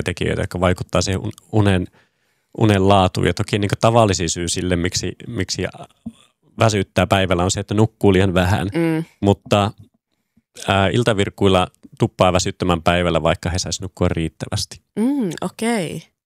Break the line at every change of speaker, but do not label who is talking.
monia tekijöitä, jotka vaikuttaa siihen unen laatuun. Ja toki niin kuin tavallisia syy sille, miksi väsyttää päivällä on se, että nukkuu liian vähän. Mutta iltavirkuilla tuppaa väsyttämään päivällä, vaikka he saisi nukkua riittävästi.
Okei.